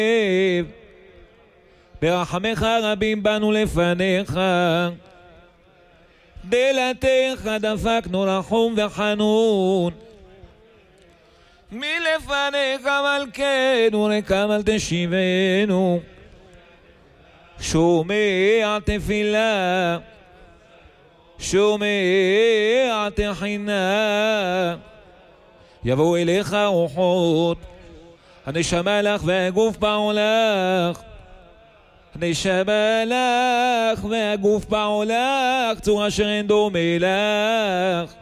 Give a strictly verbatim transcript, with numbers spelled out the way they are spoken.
ברחמך רבים באנו לפניך, דלתך דפקנו רחום וחנון, מלפניך מלכנו רקם אל תשיבנו, שומע תפילה שומע תחינה, יבואו אליך רוחות, הנשמה לך והגוף בעולך, הנשמה לך והגוף בעולך, צורה שאין דומה לך.